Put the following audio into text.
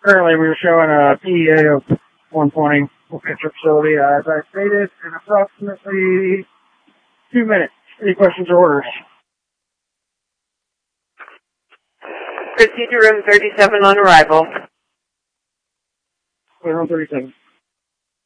Currently, we're showing a PEA of 120 for picture facility. As I stated, in approximately 2 minutes. Any questions or orders? Proceed to room 37 on arrival. Room 37.